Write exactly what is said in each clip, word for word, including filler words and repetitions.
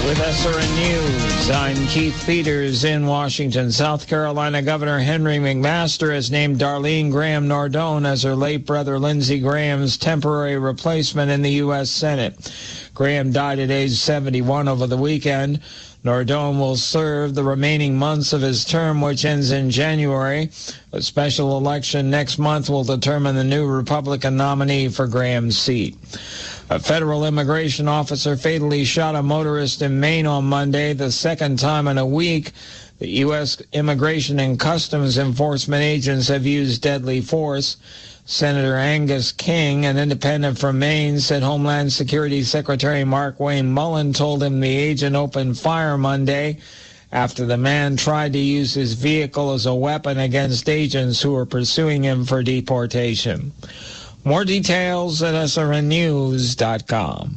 With S R N News, I'm Keith Peters in Washington. South Carolina Governor Henry McMaster has named Darlene Graham Nardone as her late brother Lindsey Graham's temporary replacement in the U S Senate. Graham died at age seventy-one over the weekend. Nardone will serve the remaining months of his term, which ends in January. A special election next month will determine the new Republican nominee for Graham's seat. A federal immigration officer fatally shot a motorist in Maine on Monday, the second time in a week. The U S Immigration and Customs Enforcement agents have used deadly force. Senator Angus King, an independent from Maine, said Homeland Security Secretary Markwayne Mullin told him the agent opened fire Monday after the man tried to use his vehicle as a weapon against agents who were pursuing him for deportation. More details at S R N news dot com.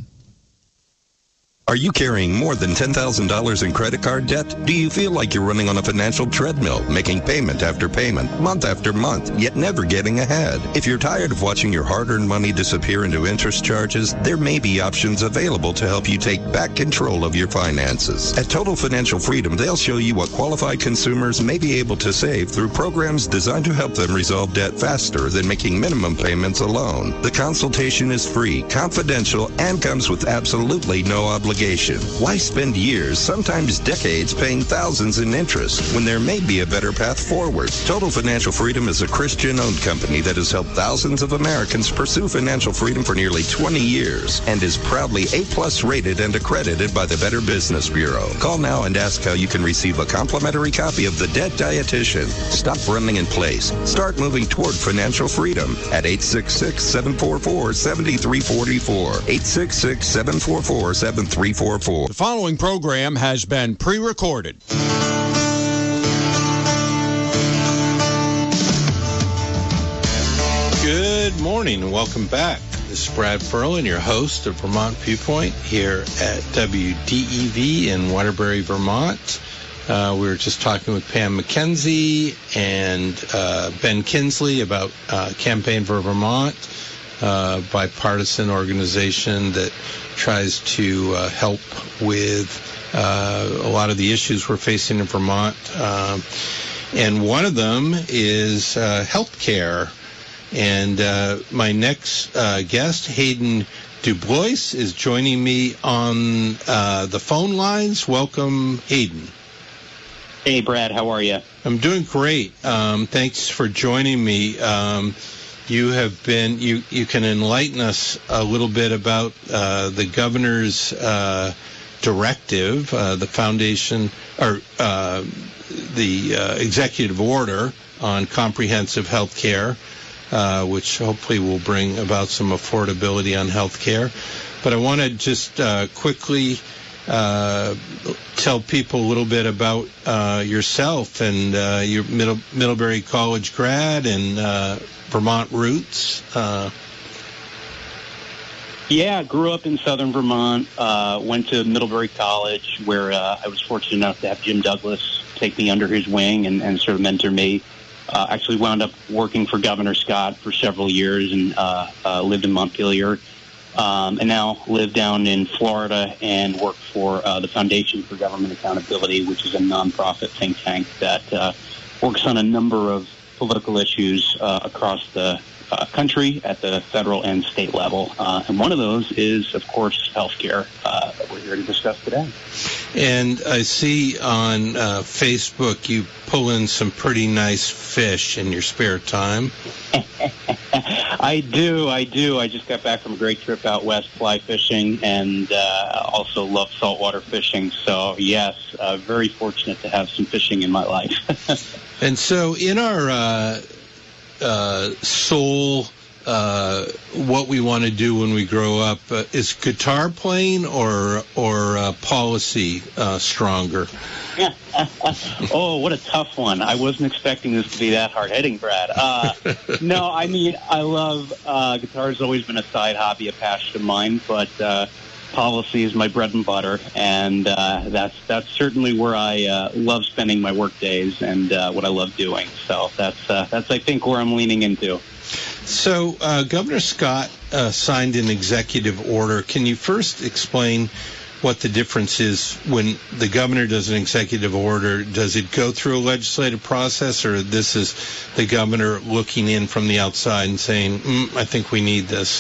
Are you carrying more than ten thousand dollars in credit card debt? Do you feel like you're running on a financial treadmill, making payment after payment, month after month, yet never getting ahead? If you're tired of watching your hard-earned money disappear into interest charges, there may be options available to help you take back control of your finances. At Total Financial Freedom, they'll show you what qualified consumers may be able to save through programs designed to help them resolve debt faster than making minimum payments alone. The consultation is free, confidential, and comes with absolutely no obligation. Why spend years, sometimes decades, paying thousands in interest when there may be a better path forward? Total Financial Freedom is a Christian-owned company that has helped thousands of Americans pursue financial freedom for nearly twenty years and is proudly A-plus rated and accredited by the Better Business Bureau. Call now and ask how you can receive a complimentary copy of The Debt Dietitian. Stop running in place. Start moving toward financial freedom at eight six six, seven four four, seven three four four. eight six six, seven four four, seven three four four. The following program has been pre-recorded. Good morning and welcome back. This is Brad Furlan, your host of Vermont Viewpoint here at W D E V in Waterbury, Vermont. Uh, we were just talking with Pam McKenzie and uh, Ben Kinsley about uh, Campaign for Vermont, uh, bipartisan organization that tries to uh, help with uh, a lot of the issues we're facing in Vermont. Um, and one of them is uh, health care. And uh, my next uh, guest, Hayden DuBois, is joining me on uh, the phone lines. Welcome, Hayden. Hey, Brad. How are you? I'm doing great. Um, thanks for joining me. Um, You have been, you, you can enlighten us a little bit about uh, the governor's uh, directive, uh, the foundation, or uh, the uh, executive order on comprehensive health care, uh, which hopefully will bring about some affordability on health care. But I want to just uh, quickly uh, tell people a little bit about uh, yourself and uh, your Middle, Middlebury College grad and uh, Vermont roots. Uh, yeah, grew up in southern Vermont, uh, went to Middlebury College where uh, I was fortunate enough to have Jim Douglas take me under his wing and, and sort of mentor me. Uh, actually wound up working for Governor Scott for several years and uh, uh, lived in Montpelier. Um, and now live down in Florida and work for uh, the Foundation for Government Accountability, which is a nonprofit think tank that uh, works on a number of political issues uh, across the uh, country at the federal and state level. Uh, and one of those is, of course, healthcare uh, that we're here to discuss today. And I see on uh, Facebook you pull in some pretty nice fish in your spare time. I do, I do. I just got back from a great trip out west fly fishing and uh, also love saltwater fishing. So, yes, uh, very fortunate to have some fishing in my life. And so in our uh, uh, soul, uh, what we want to do when we grow up, uh, is guitar playing or or uh, policy uh, stronger? Oh, what a tough one. I wasn't expecting this to be that hard-hitting, Brad. Uh, no, I mean, I love, uh, guitar's always been a side hobby, a passion of mine, but uh, policy is my bread and butter, and uh, that's that's certainly where I uh, love spending my work days and uh, what I love doing. So that's, uh, that's I think, where I'm leaning into. So uh, Governor Scott uh, signed an executive order. Can you first explain what the difference is when the governor does an executive order? Does it go through a legislative process, or this is the governor looking in from the outside and saying, mm, I think we need this?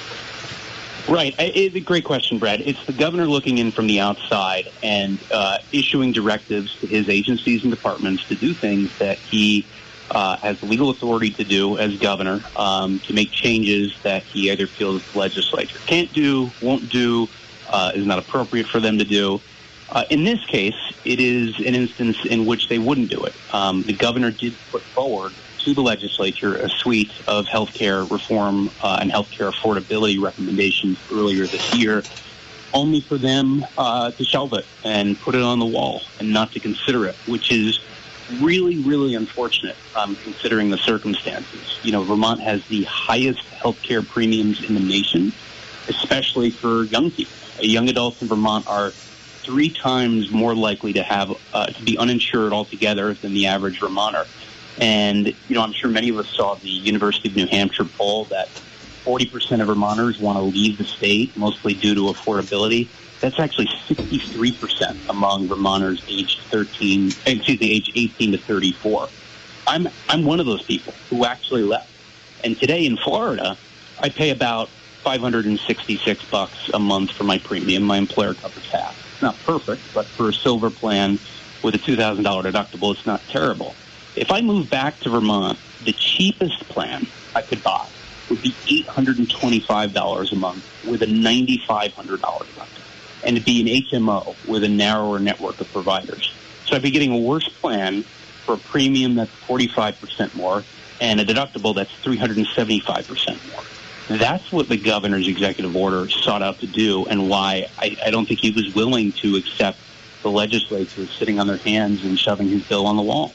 Right. It's a great question, Brad. It's the governor looking in from the outside and uh, issuing directives to his agencies and departments to do things that he uh, has legal authority to do as governor, um, to make changes that he either feels the legislature can't do, won't do, uh, is not appropriate for them to do. Uh, in this case, it is an instance in which they wouldn't do it. Um, the governor did put forward to the legislature a suite of healthcare reform uh, and healthcare affordability recommendations earlier this year, only for them uh, to shelve it and put it on the wall and not to consider it, which is really, really unfortunate um, considering the circumstances. You know, Vermont has the highest healthcare premiums in the nation, especially for young people. Young adults in Vermont are three times more likely to have uh, to be uninsured altogether than the average Vermonter. And, you know, I'm sure many of us saw the University of New Hampshire poll that forty percent of Vermonters want to leave the state, mostly due to affordability. That's actually sixty-three percent among Vermonters aged thirteen, excuse me, age eighteen to thirty-four. I'm I'm one of those people who actually left. And today in Florida, I pay about five hundred sixty-six bucks a month for my premium. My employer covers half. It's not perfect, but for a silver plan with a two thousand dollars deductible, it's not terrible. If I move back to Vermont, the cheapest plan I could buy would be eight hundred twenty-five dollars a month with a nine thousand five hundred dollars deductible, and it'd be an H M O with a narrower network of providers. So I'd be getting a worse plan for a premium that's forty-five percent more and a deductible that's three hundred seventy-five percent more. That's what the governor's executive order sought out to do, and why I, I don't think he was willing to accept the legislature sitting on their hands and shoving his bill on the wall.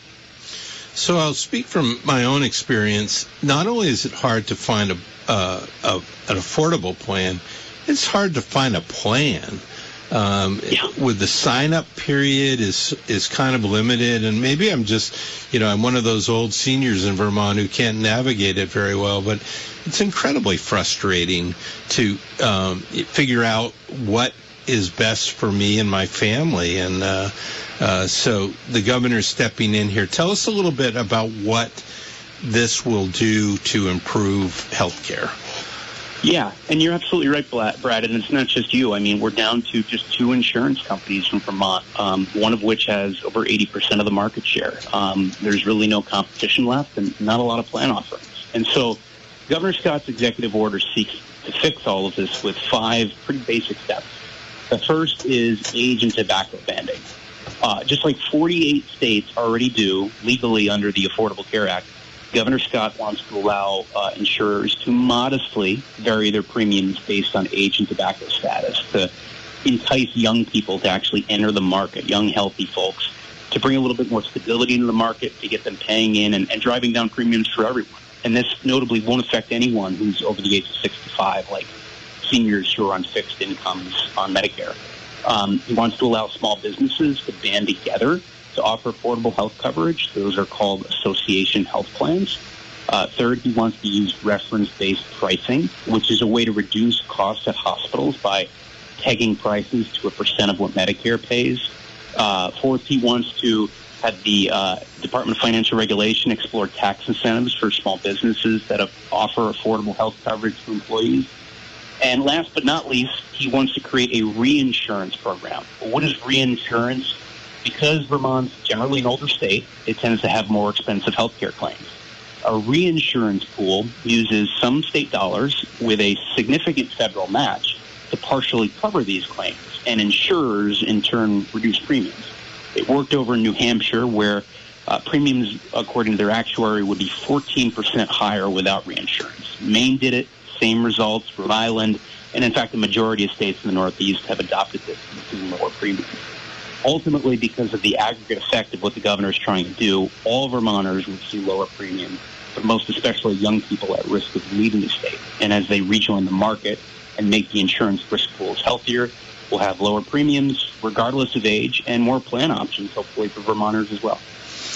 So I'll speak from my own experience. Not only is it hard to find a, uh, a an affordable plan, it's hard to find a plan. Um, yeah. With the sign-up period is is kind of limited, and maybe I'm just, you know, I'm one of those old seniors in Vermont who can't navigate it very well, but it's incredibly frustrating to um, figure out what is best for me and my family. And uh, uh, so the governor's stepping in here. Tell us a little bit about what this will do to improve health care. Yeah, and you're absolutely right, Brad, and it's not just you. I mean, we're down to just two insurance companies from Vermont, um, one of which has over eighty percent of the market share. Um, there's really no competition left and not a lot of plan offerings. And so Governor Scott's executive order seeks to fix all of this with five pretty basic steps. The first is age and tobacco banding. Uh, just like forty-eight states already do legally under the Affordable Care Act, Governor Scott wants to allow uh, insurers to modestly vary their premiums based on age and tobacco status to entice young people to actually enter the market, young, healthy folks, to bring a little bit more stability into the market, to get them paying in and, and driving down premiums for everyone. And this notably won't affect anyone who's over the age of sixty-five, like seniors who are on fixed incomes on Medicare. Um, he wants to allow small businesses to band together to offer affordable health coverage. Those are called association health plans. Uh, third, he wants to use reference-based pricing, which is a way to reduce costs at hospitals by pegging prices to a percent of what Medicare pays. Uh, fourth, he wants to have the uh, Department of Financial Regulation explore tax incentives for small businesses that offer affordable health coverage to employees. And last but not least, he wants to create a reinsurance program. What is reinsurance? Because Vermont's generally an older state, it tends to have more expensive health care claims. A reinsurance pool uses some state dollars with a significant federal match to partially cover these claims, and insurers, in turn, reduce premiums. It worked over in New Hampshire, where uh, premiums, according to their actuary, would be fourteen percent higher without reinsurance. Maine did it, same results, Rhode Island, and in fact, the majority of states in the Northeast have adopted this and seen lower premiums. Ultimately, because of the aggregate effect of what the governor is trying to do, all Vermonters would see lower premiums, but most especially young people at risk of leaving the state. And as they rejoin the market and make the insurance risk pools healthier, we'll have lower premiums regardless of age and more plan options, hopefully, for Vermonters as well.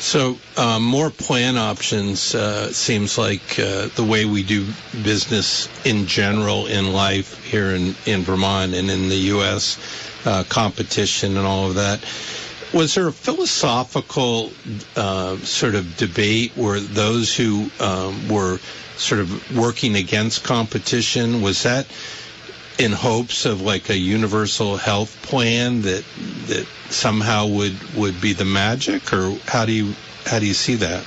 So um, more plan options uh, seems like uh, the way we do business in general in life here in, in Vermont and in the U S, uh, competition and all of that. Was there a philosophical uh, sort of debate where those who um, were sort of working against competition, was that in hopes of like a universal health plan that that somehow would, would be the magic, or how do you how do you see that?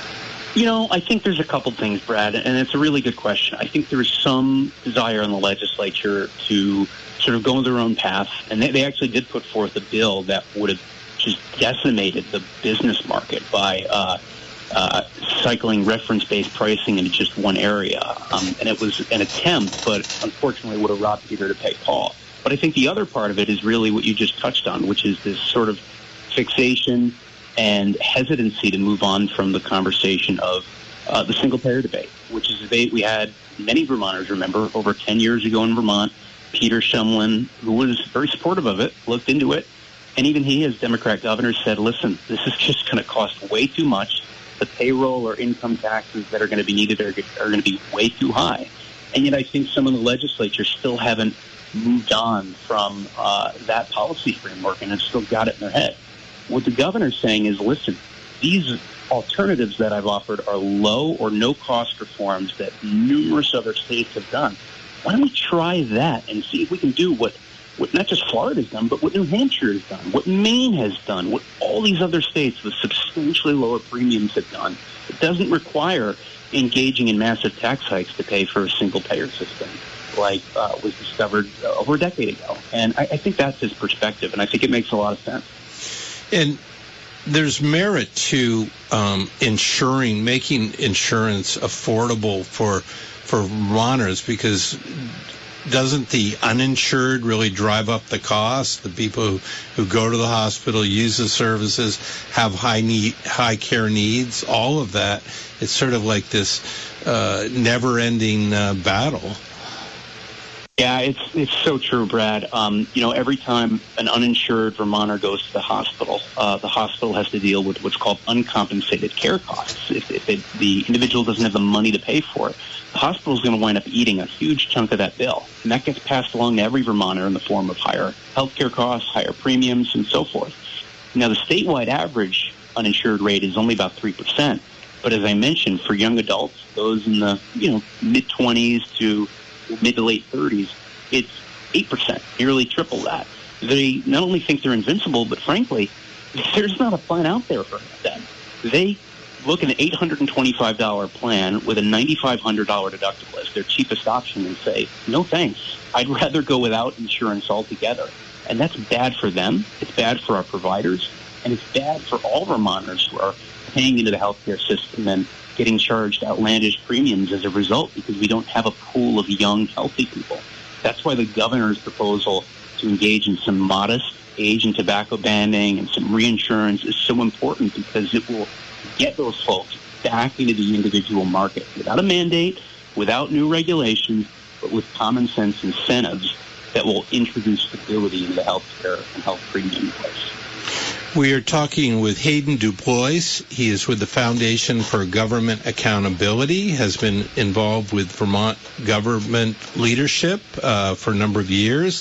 You know, I think there's a couple things, Brad, and it's a really good question. I think there is some desire in the legislature to sort of go their own path, and they, they actually did put forth a bill that would have just decimated the business market by uh, uh, cycling reference-based pricing into just one area. Um, and it was an attempt, but unfortunately would have robbed Peter to pay Paul. But I think the other part of it is really what you just touched on, which is this sort of fixation and hesitancy to move on from the conversation of uh, the single-payer debate, which is a debate we had, many Vermonters remember, over ten years ago in Vermont. Peter Shumlin, who was very supportive of it, looked into it, and even he, as Democrat governor, said, listen, this is just going to cost way too much. The payroll or income taxes that are going to be needed are, are going to be way too high. And yet I think some of the legislature still haven't moved on from uh, that policy framework and have still got it in their head. What the governor's saying is, listen, these alternatives that I've offered are low or no-cost reforms that numerous other states have done. Why don't we try that and see if we can do what what not just Florida's done, but what New Hampshire has done, what Maine has done, what all these other states with substantially lower premiums have done. It doesn't require engaging in massive tax hikes to pay for a single-payer system like uh, was discovered uh, over a decade ago. And I, I think that's his perspective, and I think it makes a lot of sense. And there's merit to um, insuring, making insurance affordable for for Vermonters, because doesn't the uninsured really drive up the cost? The people who, who go to the hospital, use the services, have high need, high care needs, all of that. It's sort of like this uh, never-ending uh, battle. Yeah, it's it's so true, Brad. Um, you know, every time an uninsured Vermonter goes to the hospital, uh, the hospital has to deal with what's called uncompensated care costs. If, if it, the individual doesn't have the money to pay for it, the hospital is going to wind up eating a huge chunk of that bill. And that gets passed along to every Vermonter in the form of higher healthcare costs, higher premiums, and so forth. Now, the statewide average uninsured rate is only about three percent. But as I mentioned, for young adults, those in the, you know, mid-twenties to mid to late thirties, it's eight percent, nearly triple that. They not only think they're invincible, but frankly, there's not a plan out there for them. They look at an eight hundred twenty-five dollars plan with a nine thousand five hundred dollars deductible as their cheapest option and say, no thanks, I'd rather go without insurance altogether. And that's bad for them, it's bad for our providers, and it's bad for all Vermonters who are paying into the healthcare system and getting charged outlandish premiums as a result, because we don't have a pool of young, healthy people. That's why the governor's proposal to engage in some modest age and tobacco banning and some reinsurance is so important, because it will get those folks back into the individual market without a mandate, without new regulations, but with common sense incentives that will introduce stability into the healthcare and health premium place. We are talking with Hayden Dubois. He is with the Foundation for Government Accountability, has been involved with Vermont government leadership uh, for a number of years.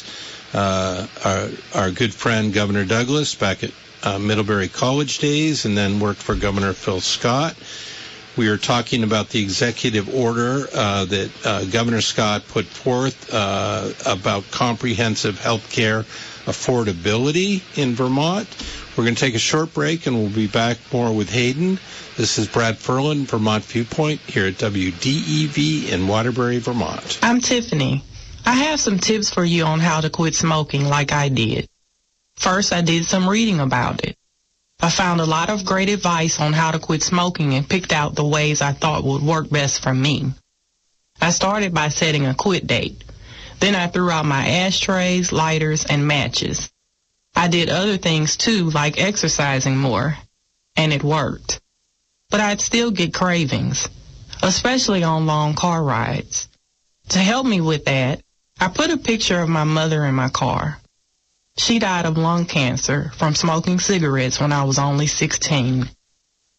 Uh, our, our good friend Governor Douglas back at uh, Middlebury College days, and then worked for Governor Phil Scott. We are talking about the executive order uh, that uh, Governor Scott put forth uh, about comprehensive health care affordability in Vermont. We're going to take a short break, and we'll be back more with Hayden. This is Brad Ferlin, Vermont Viewpoint, here at W D E V in Waterbury, Vermont. I'm Tiffany. I have some tips for you on how to quit smoking like I did. First, I did some reading about it. I found a lot of great advice on how to quit smoking and picked out the ways I thought would work best for me. I started by setting a quit date. Then I threw out my ashtrays, lighters, and matches. I did other things too, like exercising more, and it worked. But I'd still get cravings, especially on long car rides. To help me with that, I put a picture of my mother in my car. She died of lung cancer from smoking cigarettes when I was only sixteen.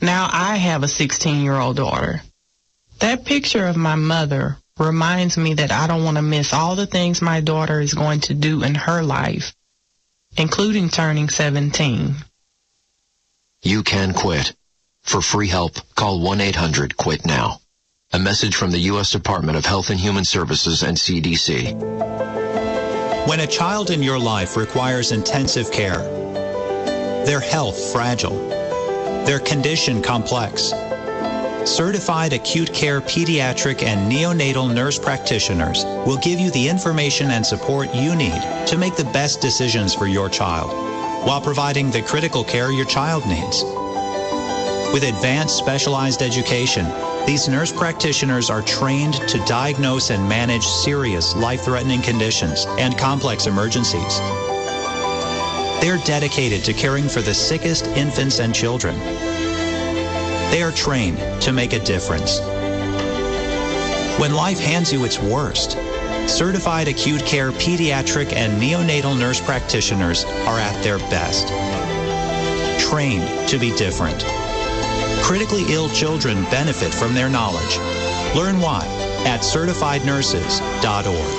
Now I have a sixteen-year-old daughter. That picture of my mother reminds me that I don't want to miss all the things my daughter is going to do in her life, including turning seventeen. You can quit. For free help, call one eight hundred quit now. A message from the U S Department of Health and Human Services and C D C. When a child in your life requires intensive care, their health fragile, their condition complex, certified acute care pediatric and neonatal nurse practitioners will give you the information and support you need to make the best decisions for your child, while providing the critical care your child needs. With advanced specialized education, these nurse practitioners are trained to diagnose and manage serious, life-threatening conditions and complex emergencies. They're dedicated to caring for the sickest infants and children. They are trained to make a difference. When life hands you its worst, certified acute care pediatric and neonatal nurse practitioners are at their best. Trained to be different. Critically ill children benefit from their knowledge. Learn why at certified nurses dot org.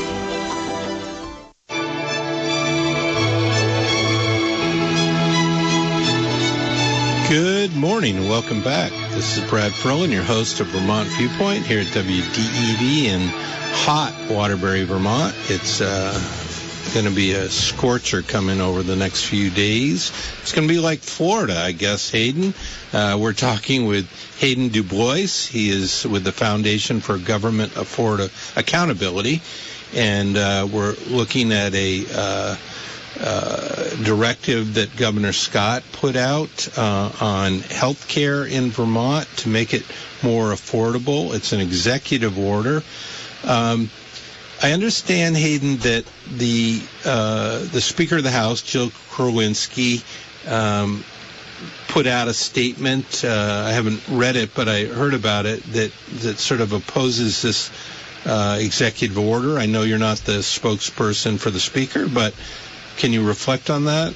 Good morning and welcome back. This is Brad Ferlin, your host of Vermont Viewpoint here at W D E V in hot Waterbury, Vermont. It's uh, going to be a scorcher coming over the next few days. It's going to be like Florida, I guess, Hayden. Uh, we're talking with Hayden DuBois. He is with the Foundation for Government Afford- Accountability, and uh, we're looking at a uh, uh, directive that Governor Scott put out uh, on health care in Vermont to make it more affordable. It's an executive order. Um, I understand, Hayden, that the uh, the Speaker of the House, Jill Krowinski, um, put out a statement. Uh, I haven't read it, but I heard about it, that, that sort of opposes this uh, executive order. I know you're not the spokesperson for the Speaker, but can you reflect on that?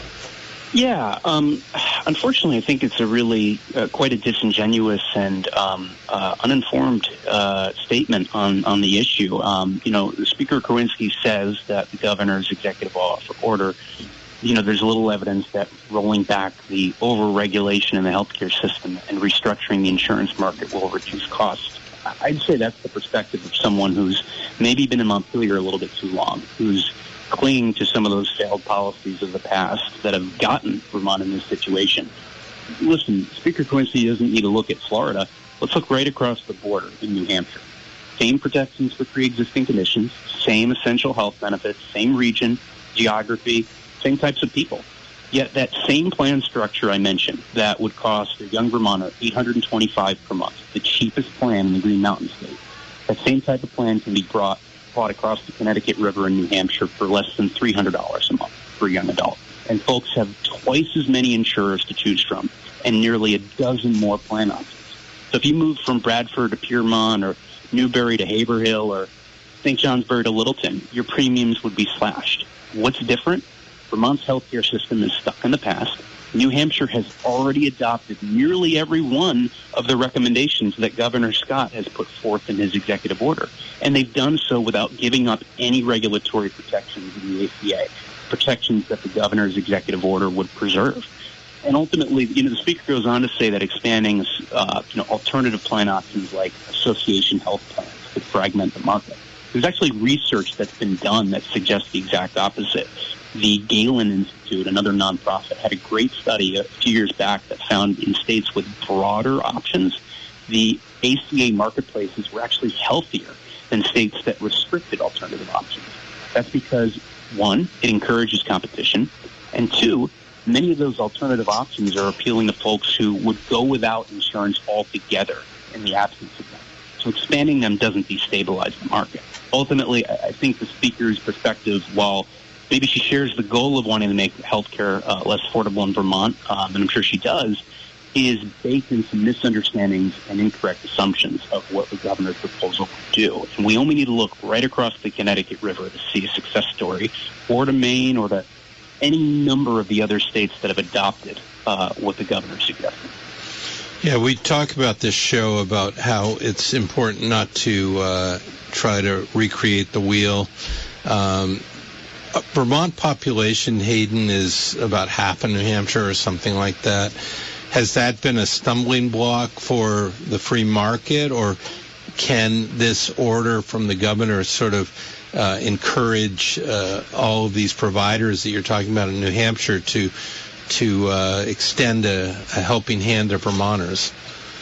Yeah, um, unfortunately, I think it's a really uh, quite a disingenuous and um, uh, uninformed uh, statement on, on the issue. Um, you know, Speaker Krowinski says that the governor's executive order, you know, there's little evidence that rolling back the over-regulation in the healthcare system and restructuring the insurance market will reduce costs. I'd say that's the perspective of someone who's maybe been in Montpelier a little bit too long, who's clinging to some of those failed policies of the past that have gotten Vermont in this situation. Listen, Speaker Quincy doesn't need to look at Florida. Let's look right across the border in New Hampshire. Same protections for pre-existing conditions, same essential health benefits, same region, geography, same types of people. Yet that same plan structure I mentioned that would cost a young Vermonter eight hundred twenty-five dollars per month, the cheapest plan in the Green Mountain State, that same type of plan can be brought bought across the Connecticut River in New Hampshire for less than three hundred dollars a month for a young adult. And folks have twice as many insurers to choose from and nearly a dozen more plan options. So if you move from Bradford to Piermont or Newbury to Haverhill or Saint Johnsbury to Littleton, your premiums would be slashed. What's different? Vermont's healthcare system is stuck in the past. New Hampshire has already adopted nearly every one of the recommendations that Governor Scott has put forth in his executive order. And they've done so without giving up any regulatory protections in the A C A, protections that the governor's executive order would preserve. And ultimately, you know, the Speaker goes on to say that expanding, uh, you know, alternative plan options like association health plans could fragment the market. There's actually research that's been done that suggests the exact opposite. The Galen Institute, another nonprofit, had a great study a few years back that found in states with broader options, the A C A marketplaces were actually healthier than states that restricted alternative options. That's because, one, it encourages competition, and two, many of those alternative options are appealing to folks who would go without insurance altogether in the absence of them. So expanding them doesn't destabilize the market. Ultimately, I think the Speaker's perspective, while maybe she shares the goal of wanting to make healthcare uh, less affordable in Vermont, um, and I'm sure she does, is baked in some misunderstandings and incorrect assumptions of what the governor's proposal would do. And we only need to look right across the Connecticut River to see a success story, or to Maine, or to any number of the other states that have adopted uh, what the governor suggested. Yeah, we talk about this show about how it's important not to uh, try to recreate the wheel. Um, Vermont population, Hayden, is about half of New Hampshire or something like that. Has that been a stumbling block for the free market, or can this order from the governor sort of uh, encourage uh, all of these providers that you're talking about in New Hampshire to to uh, extend a, a helping hand to Vermonters?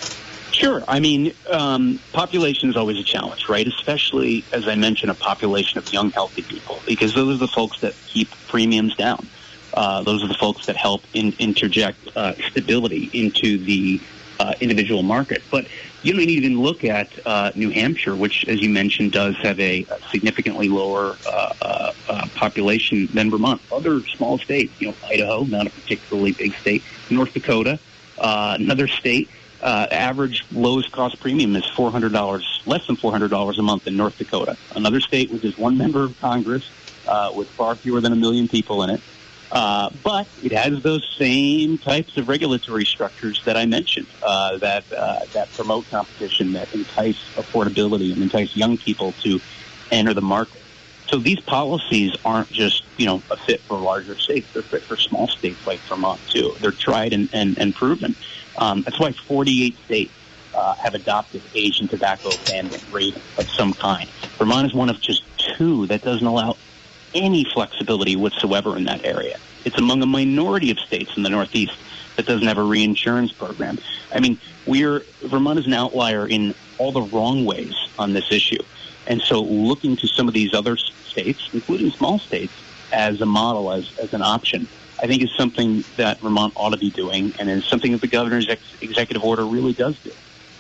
Sure. I mean, um, population is always a challenge, right? Especially, as I mentioned, a population of young, healthy people, because those are the folks that keep premiums down. Uh, those are the folks that help in, interject uh, stability into the uh, individual market. But you don't even look at uh, New Hampshire, which, as you mentioned, does have a, a significantly lower uh, uh, uh, population than Vermont. Other small states, you know, Idaho, not a particularly big state, North Dakota, uh, another state, uh, average lowest cost premium is four hundred dollars, less than four hundred dollars a month in North Dakota. Another state with just one member of Congress, uh, with far fewer than a million people in it. Uh, but it has those same types of regulatory structures that I mentioned, uh, that uh, that promote competition, that entice affordability and entice young people to enter the market. So these policies aren't just, you know, a fit for larger states. They're fit for small states like Vermont, too. They're tried and, and, and proven. Um, that's why forty-eight states uh, have adopted age and tobacco ban rate of some kind. Vermont is one of just two that doesn't allow any flexibility whatsoever in that area. It's among a minority of states in the Northeast that doesn't have a reinsurance program. I mean, we're Vermont is an outlier in all the wrong ways on this issue. And so looking to some of these other states, including small states, as a model, as, as an option, I think is something that Vermont ought to be doing, and is something that the governor's ex- executive order really does do.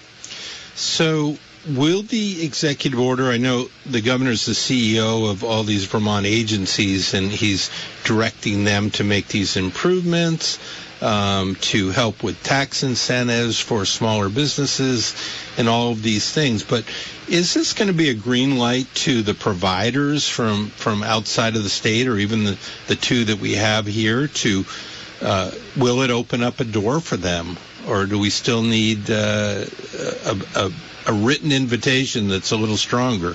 So will the executive order, I know the governor's the C E O of all these Vermont agencies, and he's directing them to make these improvements, um, to help with tax incentives for smaller businesses and all of these things. But is this going to be a green light to the providers from, from outside of the state, or even the, the two that we have here? To uh, will it open up a door for them, or do we still need uh, a, a a written invitation that's a little stronger?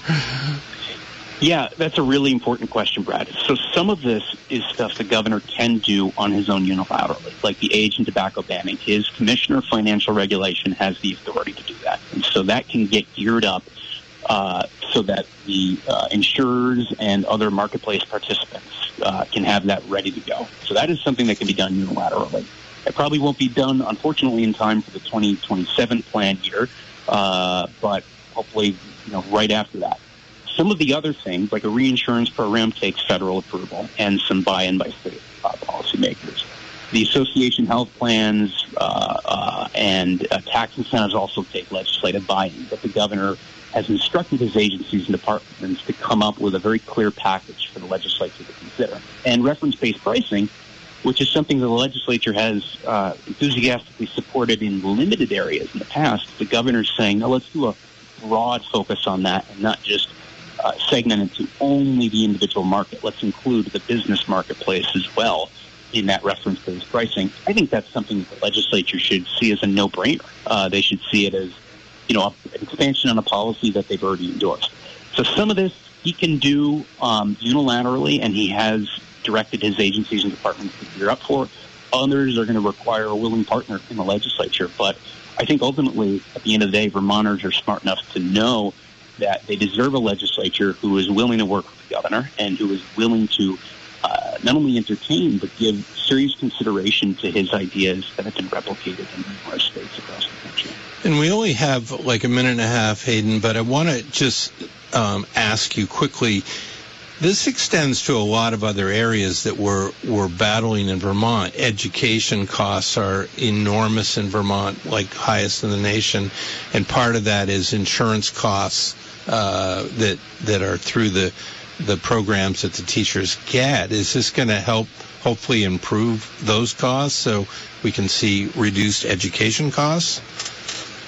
Yeah, that's a really important question, Brad. So some of this is stuff the governor can do on his own unilaterally, like the age and tobacco banning. His commissioner of financial regulation has the authority to do that. And so that can get geared up uh, so that the uh, insurers and other marketplace participants uh, can have that ready to go. So that is something that can be done unilaterally. It probably won't be done, unfortunately, in time for the twenty twenty-seven plan year, Uh, but hopefully, you know, right after that. Some of the other things, like a reinsurance program, takes federal approval and some buy-in by state uh, policymakers. The association health plans uh, uh, and uh, tax incentives also take legislative buy-in, but the governor has instructed his agencies and departments to come up with a very clear package for the legislature to consider. And reference-based pricing, which is something the legislature has uh, enthusiastically supported in limited areas in the past. The governor's saying, no, let's do a broad focus on that and not just uh, segment it to only the individual market. Let's include the business marketplace as well in that reference-based pricing. I think that's something that the legislature should see as a no-brainer. Uh, they should see it as, you know, an expansion on a policy that they've already endorsed. So some of this he can do um, unilaterally, and he has directed his agencies and departments to gear up for. Others are going to require a willing partner in the legislature. But I think ultimately, at the end of the day, Vermonters are smart enough to know that they deserve a legislature who is willing to work with the governor and who is willing to uh, not only entertain, but give serious consideration to his ideas that have been replicated in numerous states across the country. And we only have like a minute and a half, Hayden, but I want to just um, ask you quickly. This extends to a lot of other areas that we're, we're battling in Vermont. Education costs are enormous in Vermont, like highest in the nation, and part of that is insurance costs uh, that that are through the the programs that the teachers get. Is this going to help hopefully improve those costs so we can see reduced education costs?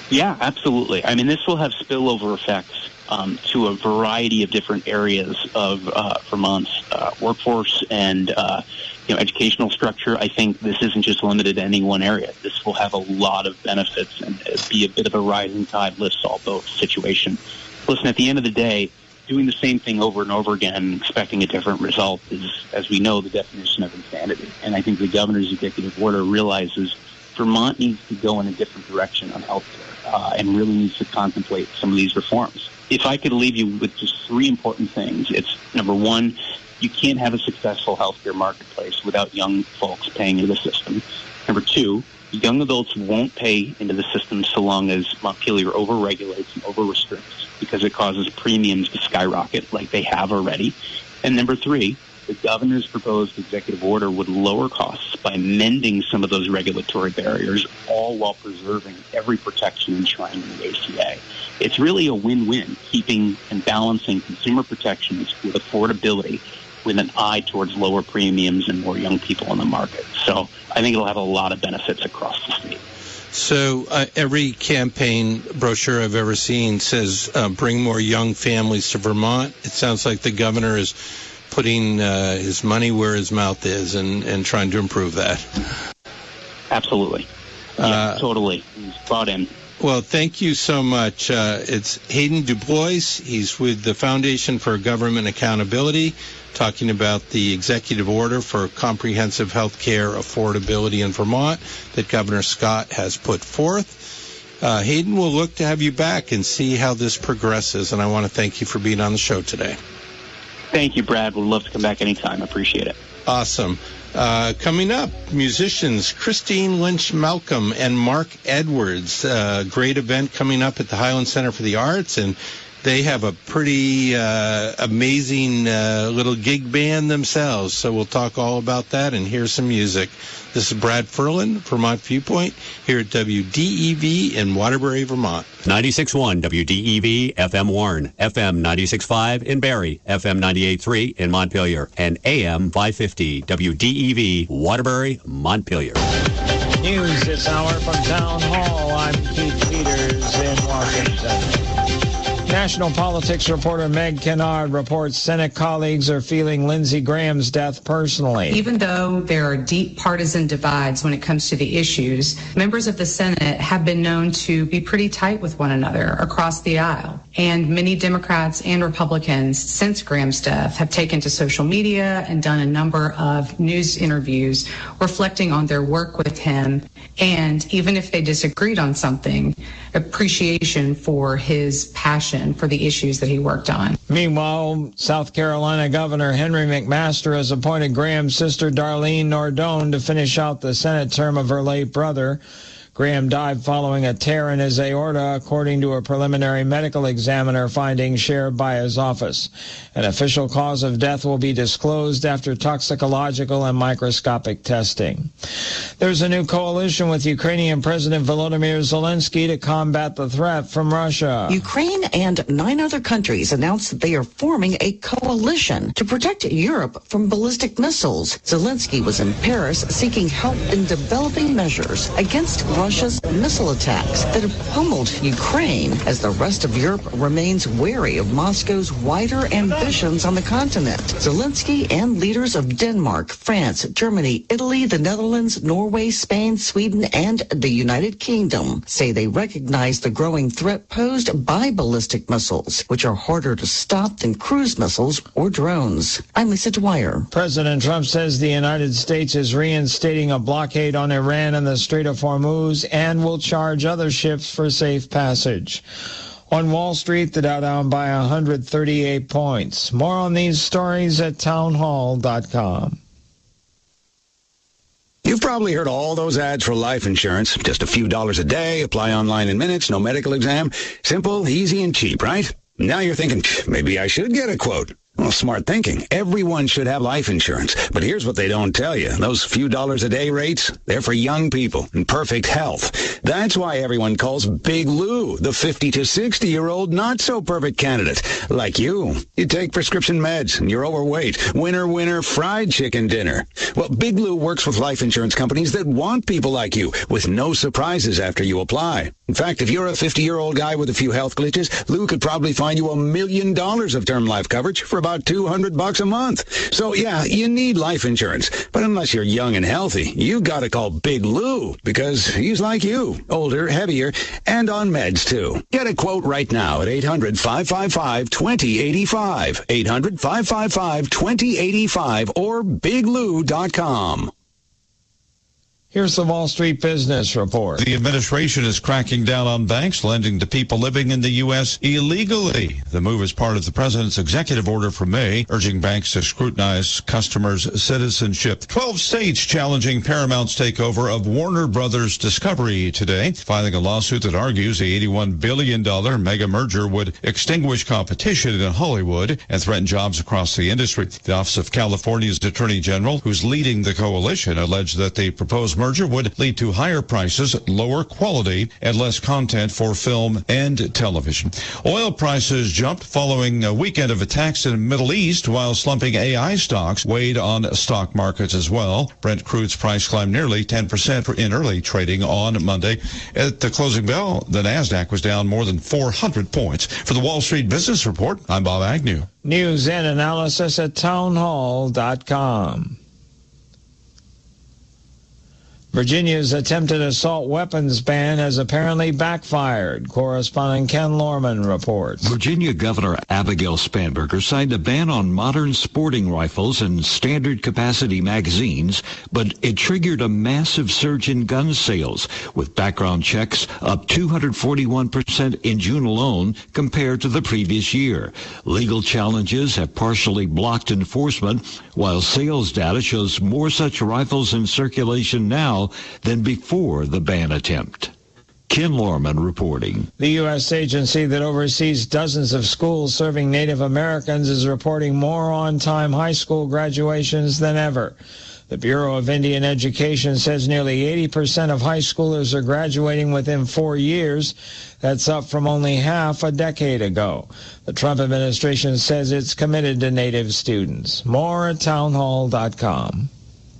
Yeah, absolutely. I mean, this will have spillover effects um, to a variety of different areas of uh, Vermont's uh, workforce and uh, you know, educational structure. I think this isn't just limited to any one area. This will have a lot of benefits and be a bit of a rising tide lifts all boats situation. Listen, at the end of the day, doing the same thing over and over again and expecting a different result is, as we know, the definition of insanity. And I think the governor's executive order realizes Vermont needs to go in a different direction on healthcare uh, and really needs to contemplate some of these reforms. If I could leave you with just three important things, it's number one, you can't have a successful healthcare marketplace without young folks paying into the system. Number two, young adults won't pay into the system so long as Montpelier over-regulates and over-restricts because it causes premiums to skyrocket like they have already. And number three, the governor's proposed executive order would lower costs by mending some of those regulatory barriers, all while preserving every protection enshrined in the A C A. It's really a win-win, keeping and balancing consumer protections with affordability with an eye towards lower premiums and more young people in the market. So I think it'll have a lot of benefits across the state. So uh, every campaign brochure I've ever seen says uh, bring more young families to Vermont. It sounds like the governor is putting uh, his money where his mouth is and, and trying to improve that. Absolutely. Yeah, uh, totally. He's brought in. Well, thank you so much. Uh, it's Hayden Dubois. He's with the Foundation for Government Accountability, talking about the executive order for comprehensive health care affordability in Vermont that Governor Scott has put forth. Uh, Hayden, we'll look to have you back and see how this progresses, and I want to thank you for being on the show today. Thank you, Brad. We'd love to come back anytime. I appreciate it. Awesome. Uh, coming up, musicians Christine Lynch Malcolm and Mark Edwards. Uh, great event coming up at the Highland Center for the Arts, and they have a pretty uh, amazing uh, little gig band themselves. So we'll talk all about that and hear some music. This is Brad Ferlin, Vermont Viewpoint, here at W D E V in Waterbury, Vermont. ninety-six point one W D E V, F M Warren, F M ninety-six point five in Barrie, F M ninety-eight point three in Montpelier, and A M five fifty W D E V, Waterbury, Montpelier. News this hour from Town Hall. I'm Keith Peters in Washington. National politics reporter Meg Kennard reports Senate colleagues are feeling Lindsey Graham's death personally. Even though there are deep partisan divides when it comes to the issues, members of the Senate have been known to be pretty tight with one another across the aisle. And many Democrats and Republicans since Graham's death have taken to social media and done a number of news interviews reflecting on their work with him, and even if they disagreed on something, appreciation for his passion for the issues that he worked on. Meanwhile, South Carolina Governor Henry McMaster has appointed Graham's sister Darlene Nardone to finish out the Senate term of her late brother. Graham died following a tear in his aorta, according to a preliminary medical examiner finding shared by his office. An official cause of death will be disclosed after toxicological and microscopic testing. There's a new coalition with Ukrainian President Volodymyr Zelensky to combat the threat from Russia. Ukraine and nine other countries announced that they are forming a coalition to protect Europe from ballistic missiles. Zelensky was in Paris seeking help in developing measures against Russia's missile attacks that have pummeled Ukraine as the rest of Europe remains wary of Moscow's wider ambitions on the continent. Zelensky and leaders of Denmark, France, Germany, Italy, the Netherlands, Norway, Spain, Sweden, and the United Kingdom say they recognize the growing threat posed by ballistic missiles, which are harder to stop than cruise missiles or drones. I'm Lisa Dwyer. President Trump says the United States is reinstating a blockade on Iran in the Strait of Hormuz and will charge other ships for safe passage. On Wall Street, the Dow down by one hundred thirty-eight points. More on these stories at townhall dot com. You've probably heard all those ads for life insurance. Just a few dollars a day, apply online in minutes, no medical exam. Simple, easy, and cheap, right? Now you're thinking, maybe I should get a quote. Well, smart thinking. Everyone should have life insurance. But here's what they don't tell you. Those few dollars a day rates, they're for young people in perfect health. That's why everyone calls Big Lou the fifty to sixty-year-old not-so-perfect candidate. Like you. You take prescription meds and you're overweight. Winner, winner, fried chicken dinner. Well, Big Lou works with life insurance companies that want people like you with no surprises after you apply. In fact, if you're a fifty-year-old guy with a few health glitches, Lou could probably find you a million dollars of term life coverage for about two hundred bucks a month. So yeah, you need life insurance. But unless you're young and healthy, you gotta call Big Lou because he's like you, older, heavier, and on meds too. Get a quote right now at eight hundred, five five five, two zero eight five, eight hundred, five five five, two zero eight five, or big lou dot com. Here's the Wall Street Business Report. The administration is cracking down on banks lending to people living in the U S illegally. The move is part of the president's executive order from May, urging banks to scrutinize customers' citizenship. Twelve states challenging Paramount's takeover of Warner Brothers Discovery today, filing a lawsuit that argues the eighty-one billion dollars mega merger would extinguish competition in Hollywood and threaten jobs across the industry. The Office of California's Attorney General, who's leading the coalition, alleged that the proposed merger would lead to higher prices, lower quality, and less content for film and television. Oil prices jumped following a weekend of attacks in the Middle East, while slumping A I stocks weighed on stock markets as well. Brent crude's price climbed nearly ten percent in early trading on Monday. At the closing bell, the NASDAQ was down more than four hundred points. For the Wall Street Business Report, I'm Bob Agnew. News and analysis at townhall dot com. Virginia's attempted assault weapons ban has apparently backfired. Correspondent Ken Lorman reports. Virginia Governor Abigail Spanberger signed a ban on modern sporting rifles and standard capacity magazines, but it triggered a massive surge in gun sales, with background checks up two hundred forty-one percent in June alone compared to the previous year. Legal challenges have partially blocked enforcement, while sales data shows more such rifles in circulation now than before the ban attempt. Ken Lorman reporting. The U S agency that oversees dozens of schools serving Native Americans is reporting more on-time high school graduations than ever. The Bureau of Indian Education says nearly eighty percent of high schoolers are graduating within four years. That's up from only half a decade ago. The Trump administration says it's committed to Native students. More at townhall dot com.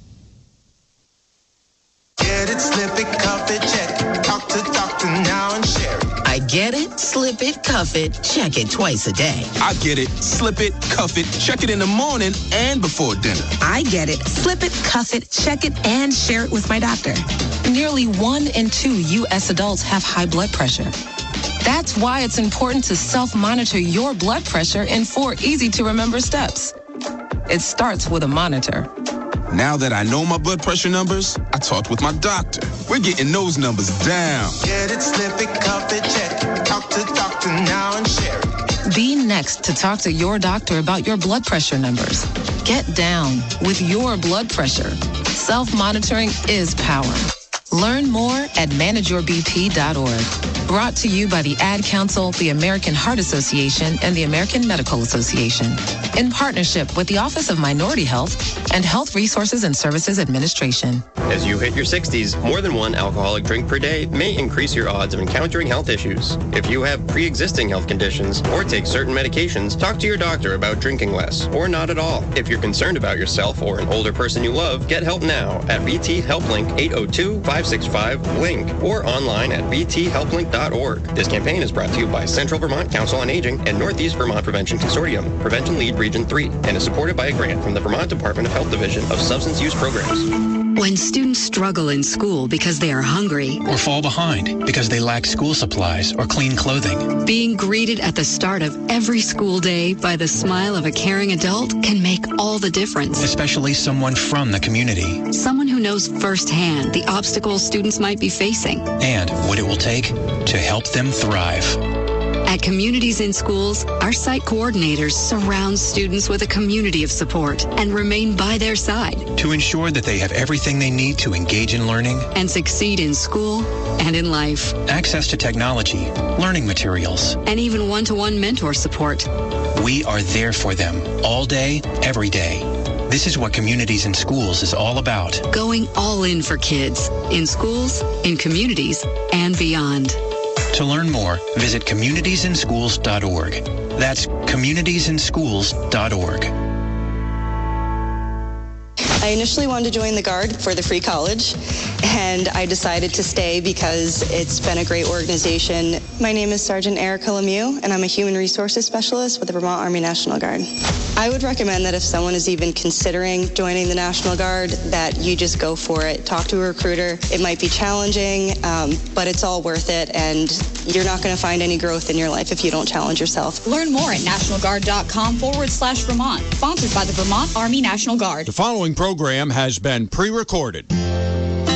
Get it, slip it, cuff it, check it. Talk to doctor now and share it. I get it, slip it, cuff it, check it twice a day. I get it, slip it, cuff it, check it in the morning and before dinner. I get it, slip it, cuff it, check it, and share it with my doctor. Nearly one in two U S adults have high blood pressure. That's why it's important to self-monitor your blood pressure in four easy-to-remember steps. It starts with a monitor. Now that I know my blood pressure numbers, I talked with my doctor. We're getting those numbers down. Get it, slip it, cuff it, check it. Talk to doctor now and share it. Be next to talk to your doctor about your blood pressure numbers. Get down with your blood pressure. Self-monitoring is power. Learn more at manage your b p dot org. Brought to you by the Ad Council, the American Heart Association, and the American Medical Association, in partnership with the Office of Minority Health and Health Resources and Services Administration. As you hit your sixties, more than one alcoholic drink per day may increase your odds of encountering health issues. If you have pre-existing health conditions or take certain medications, talk to your doctor about drinking less or not at all. If you're concerned about yourself or an older person you love, get help now at V T Helplink eight oh two, five six five, link or online at v t helplink dot org. This campaign is brought to you by Central Vermont Council on Aging and Northeast Vermont Prevention Consortium, Prevention Lead Region three, and is supported by a grant from the Vermont Department of Health Division of Substance Use Programs. When students struggle in school because they are hungry or fall behind because they lack school supplies or clean clothing, being greeted at the start of every school day by the smile of a caring adult can make all the difference. Especially someone from the community. Someone who knows firsthand the obstacles students might be facing. And what it will take to help them thrive. At Communities in Schools, our site coordinators surround students with a community of support and remain by their side to ensure that they have everything they need to engage in learning and succeed in school and in life. Access to technology, learning materials, and even one-to-one mentor support. We are there for them all day, every day. This is what Communities in Schools is all about. Going all in for kids, in schools, in communities, and beyond. To learn more, visit communities in schools dot org. That's communities in schools dot org. I initially wanted to join the Guard for the free college, and I decided to stay because it's been a great organization. My name is Sergeant Erica Lemieux, and I'm a Human Resources Specialist with the Vermont Army National Guard. I would recommend that if someone is even considering joining the National Guard, that you just go for it. Talk to a recruiter. It might be challenging, um, but it's all worth it, and you're not going to find any growth in your life if you don't challenge yourself. Learn more at nationalguard.com forward slash Vermont. Sponsored by the Vermont Army National Guard. The following program has been pre-recorded.